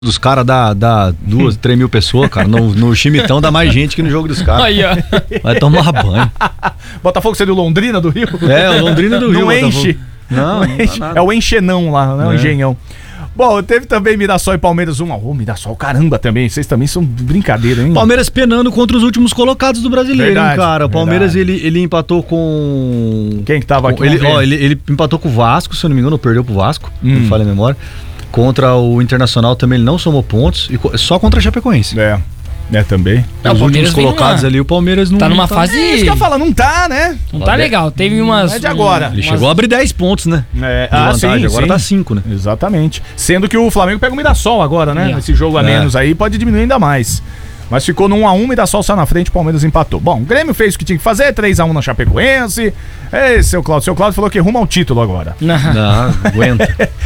Dos caras dá 2, 3 mil pessoas, cara. No Chimitão dá mais gente que no jogo dos caras. Aí, ó. Vai tomar banho. Botafogo seria o Londrina do Rio? É, o Londrina do Rio. Não enche. Não enche. É o Enxenão lá, né? O Engenhão. Bom, teve também Mirassol e Palmeiras 1-1. Mirassol, caramba, também. Vocês também são brincadeira, hein? Palmeiras penando contra os últimos colocados do brasileiro, Verdade, hein, cara. O Palmeiras, verdade. ele empatou com... Quem que tava aqui? Ele empatou com o Vasco, se eu não me engano, perdeu pro Vasco, não falha a memória. Contra o Internacional também ele não somou pontos, e só contra a Chapecoense. É, também. Os últimos colocados ali, o Palmeiras não... Tá numa fase... É isso que eu falo, não tá, né? Não tá legal. Teve umas... É de agora. Ele chegou a abrir 10 pontos, né? De vantagem, agora tá 5, né? Exatamente. Sendo que o Flamengo pega o Mirassol agora, né? Esse jogo a menos aí pode diminuir ainda mais. Mas ficou no 1-1, Mirassol saiu na frente, o Palmeiras empatou. Bom, o Grêmio fez o que tinha que fazer, 3-1 na Chapecoense. Ei, seu Cláudio falou que rumo ao título agora. Não, aguenta.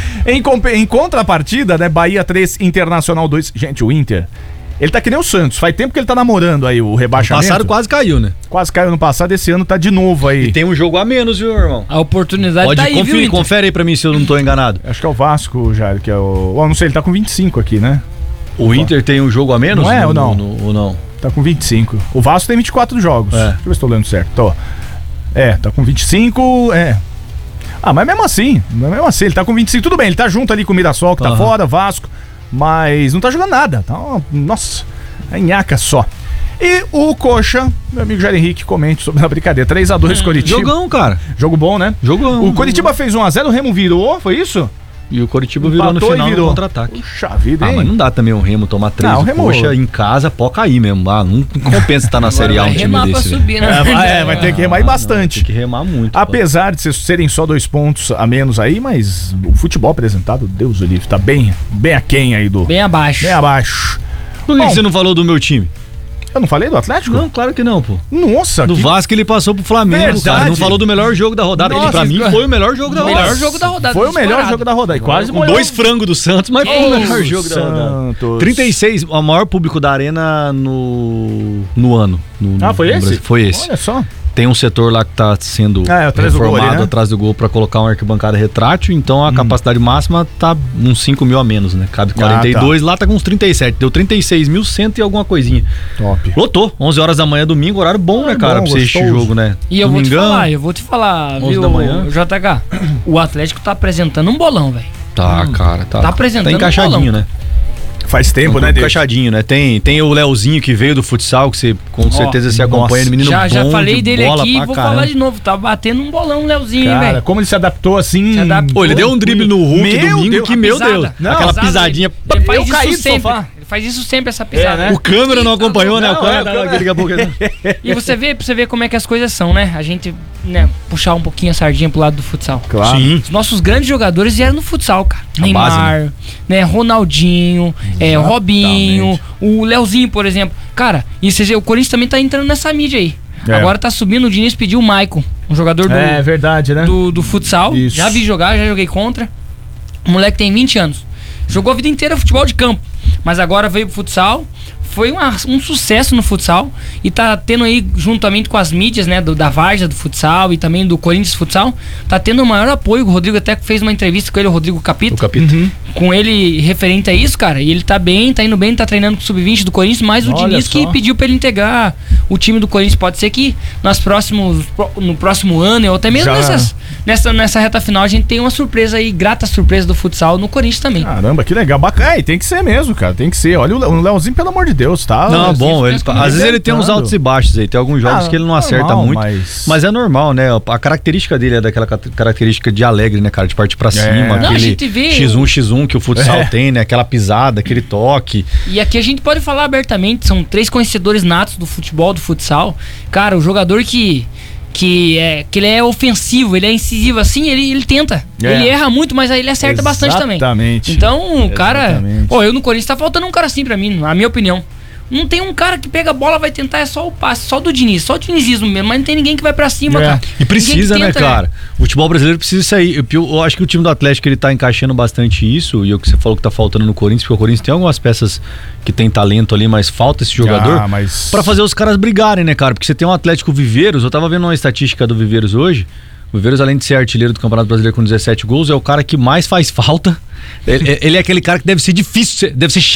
Em contrapartida, né, Bahia 3, Internacional 2. Gente, o Inter, ele tá que nem o Santos, faz tempo que ele tá namorando aí o rebaixamento. No passado quase caiu, né? Quase caiu no passado, esse ano tá de novo aí. E tem um jogo a menos, viu, irmão? A oportunidade Pode tá aí, viu, Inter? confere aí pra mim se eu não tô enganado. Acho que é o Vasco, Jair, que é o... não sei, ele tá com 25 aqui, né? O Inter tem um jogo a menos? Não é ou não? Ou não? Tá com 25. O Vasco tem 24 jogos. Deixa eu ver se tô lendo certo. Tô. Tá com 25, mas mesmo assim, ele tá com 25. Tudo bem, ele tá junto ali com o Mirassol, que tá fora, Vasco, mas não tá jogando nada. Tá nossa, é nhaca só. E o Coxa, meu amigo Jair Henrique, comente sobre a brincadeira. 3-2 Coritiba. Jogão, cara. Jogo bom, né? Jogão. O Coritiba fez 1-0, o Remo virou, foi isso? E o Coritiba virou no final no contra-ataque. Puxa vida, hein? Mas não dá também o Remo tomar 3 o do Remo... Coxa em casa, pode cair mesmo. Não compensa estar na Série A um time desse. Pra subir, né? Vai ter que remar bastante. Tem que remar muito. Apesar de serem só 2 pontos a menos aí, mas o futebol apresentado, Deus o livre, tá bem aquém aí do... Bem abaixo. Bem abaixo. Por que você não falou do meu time? Eu não falei do Atlético? Não, claro que não, pô. Nossa, do Vasco ele passou pro Flamengo, verdade. cara. Não falou do melhor jogo da rodada. Nossa, pra mim foi o melhor jogo da rodada. Melhor jogo da rodada. Foi o melhor jogo da rodada. E quase com 2 frangos do Santos, mas foi o melhor jogo da rodada. 36, o maior público da arena no ano. Foi esse? Brasil. Foi esse. Olha só. Tem um setor lá que tá sendo reformado atrás do gol pra colocar uma arquibancada retrátil, então a capacidade máxima tá uns 5 mil a menos, né? Cabe 42, lá tá com uns 37, deu 36.100 e alguma coisinha. Top. Lotou, 11 horas da manhã, domingo, horário bom, né, cara, pra você assistir o jogo, né? E eu vou te falar, 11 viu, da manhã. JH, o Atlético tá apresentando um bolão, velho. Tá, cara, tá. Tá apresentando tá encaixadinho, um bolão. né? Faz tempo, né, encaixadinho, né? Tem o Leozinho que veio do futsal, que você com certeza você acompanha, ele menino bom. Já falei dele aqui e vou caramba. falar de novo. Tá batendo um bolão o Leozinho, cara, velho. como ele se adaptou assim. Ele deu um drible no Hulk domingo que, meu Deus, não, aquela pisadinha. Ele faz eu isso caí do sempre. sofá. Ele faz isso sempre, essa pisada. né? O câmera não acompanhou, né? E você vê como é que as coisas são, né? A gente, né, puxar um pouquinho a sardinha pro lado do futsal. Claro. Sim. Os nossos grandes jogadores vieram no futsal, cara. Neymar, base, né? Ronaldinho, Robinho, o Leozinho, por exemplo. Cara, e você vê, o Corinthians também tá entrando nessa mídia aí. Agora tá subindo, o Diniz pediu o Maicon, um jogador verdade, né? do futsal. Isso. Já vi jogar, já joguei contra. O moleque tem 20 anos. Jogou a vida inteira futebol de campo, mas agora veio pro futsal. Foi um sucesso no futsal e tá tendo aí, juntamente com as mídias, né, da Várzea do futsal e também do Corinthians Futsal, tá tendo o maior apoio. O Rodrigo até fez uma entrevista com ele, o Rodrigo Capito. Com ele referente a isso, cara. E ele tá bem, tá indo bem, tá treinando com o Sub-20 do Corinthians, mas o Diniz que pediu pra ele integrar o time do Corinthians. Pode ser que no próximo ano, ou até mesmo nessa reta final, a gente tem uma surpresa aí, grata surpresa do futsal no Corinthians também. Caramba, que legal. Bacana, tem que ser mesmo, cara. Tem que ser. Olha o Leozinho, pelo amor de Deus, tá? Não, bom, às vezes ele tem uns altos e baixos aí. Tem alguns jogos que ele não acerta muito. Mas é normal, né? A característica dele é daquela característica de alegre, né, cara? De partir pra cima, aquele X1 que o futsal tem, né? Aquela pisada, aquele toque. E aqui a gente pode falar abertamente, são 3 conhecedores natos do futebol, do futsal. Cara, o jogador que ele é ofensivo, ele é incisivo assim, ele tenta. Ele erra muito, mas aí ele acerta bastante também. Exatamente. Então, cara, eu no Corinthians tá faltando um cara assim pra mim, na minha opinião. Não tem um cara que pega a bola, vai tentar, é só o passe, só do Diniz, só o dinizismo mesmo, mas não tem ninguém que vai pra cima, cara. E precisa, né, cara? O futebol brasileiro precisa sair. Eu acho que o time do Atlético, ele tá encaixando bastante isso, e o que você falou que tá faltando no Corinthians, porque o Corinthians tem algumas peças que tem talento ali, mas falta esse jogador pra fazer os caras brigarem, né, cara? Porque você tem um Atlético Viveiros, eu tava vendo uma estatística do Viveiros hoje, O Viveiros, além de ser artilheiro do Campeonato Brasileiro com 17 gols, é o cara que mais faz falta. Ele é aquele cara que deve ser difícil, deve ser